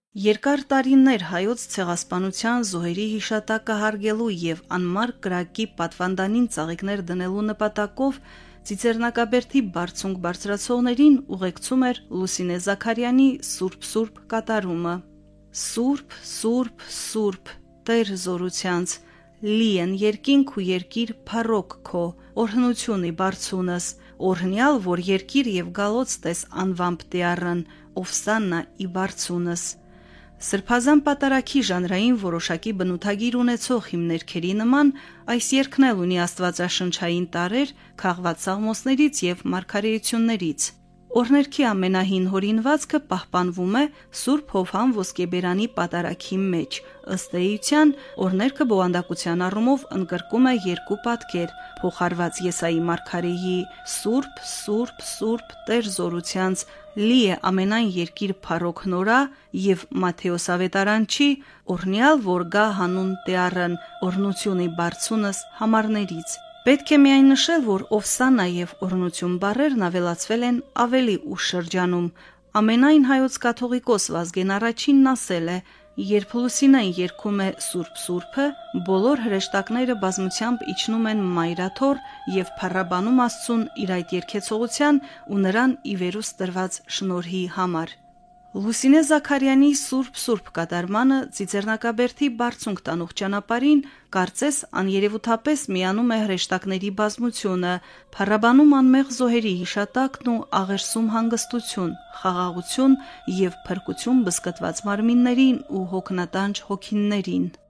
Երկար տարիներ հայոց ցեղասպանության զոհերի հիշատակը հարգելու եւ անմար կրակի պատվանդանին ծաղիկներ դնելու նպատակով Ծիծեռնակաբերդի բարձունք բարձրացողներին ուղեկցում էր Լուսինե Զաքարյանի Սուրբ կատարումը։ Սուրբ, Սուրբ, Սուրբ, Տեր զորությանց, լի են երկինք ու երկիր փառոք քո, օրհնությունի բարձունս, օրհնյալ, որ երկիր եւ գալոց տես անվամբ տիառն, ովսաննա ի բարձունս։ Սրբազան պատարագի ժանրային որոշակի բնութագիր ունեցող հիմներքերի նման այս երգն էլ ունի աստվածաշնչային տարրեր քաղված սաղմոսներից եւ մարգարեություններից։ Օրհներքի ամենահին հորինվածքը պահպանվում է Սուրբ Հովհան ոսկեբերանի պատարագի մեջ։ Ըստ էության, օրհներքը բովանդակության առումով ընդգրկում է երկու պատկեր՝ փոխարված Եսայի մարգարեի Սուրբ, Սուրբ, Սուրբ, Տեր զորությանց, լի է ամենայն երկիր փառոք նորա եւ Մատթեոս ավետարանչի օրհնյալ, որ գա հանուն տիառն, օրհնությունի բարձունս համարներից։ Պետք է միայն նշել, որ ովսաննա եւ օրհնություն բառերն ավելացվել են ավելի ուշ շրջանում։ Ամենայն հայոց կաթողիկոս Վազգեն առաջինն ասել է. երբ Լուսինեն երգում է Սուրբ Սուրբը, բոլոր հրեշտակները բազմությամբ իջնում են մայրաթոռ եւ փառաբանում Աստծուն իր այդ երգեցողության ու նրան ի վերուս տրված շնորհի համար։ Լուսինե Զաքարյանի Սուրբ կատարմանը Ծիծեռնակաբերդի բարձունք տանող ճանապարհին կարծես աներևութապես միանում է հրեշտակների բազմությունը, փառաբանում անմեղ զոհերի հիշատակն ու աղերսում հանգստություն, խաղաղություն եւ փրկություն բզկտված մարմիններին ու հոգնատանջ հոգիներին։